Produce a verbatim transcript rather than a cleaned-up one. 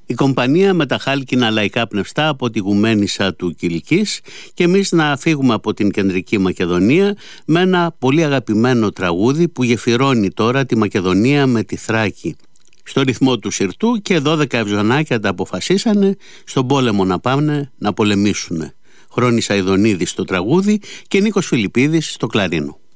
η κομπανία με τα χάλκινα λαϊκά πνευστά από τη Γουμένισσα του Κιλκής, και εμείς να φύγουμε από την Κεντρική Μακεδονία με ένα πολύ αγαπημένο τραγούδι που γεφυρώνει τώρα τη Μακεδονία με τη Θράκη. Στο ρυθμό του σιρτού και δώδεκα ευζωνάκια τα αποφασίσανε στον πόλεμο να πάνε να πολεμήσουνε. Χρόνης Αηδονίδης στο τραγούδι και Νίκος Φιλιππίδης στο κλαρίνο.